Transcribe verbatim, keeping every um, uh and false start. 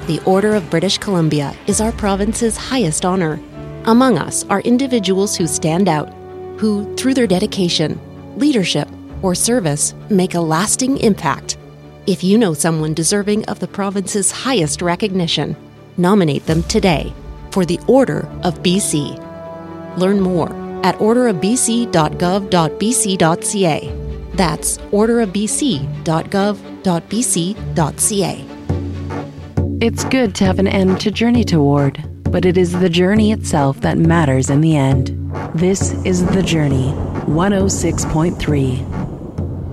The Order of British Columbia is our province's highest honor. Among us are individuals who stand out, who, through their dedication, leadership, or service, make a lasting impact. If you know someone deserving of the province's highest recognition, nominate them today for the Order of B C. Learn more at order of b c dot gov dot b c dot c a. That's order of b c dot gov dot b c dot c a. It's good to have an end to journey toward, but it is the journey itself that matters in the end. This is The Journey, one oh six point three.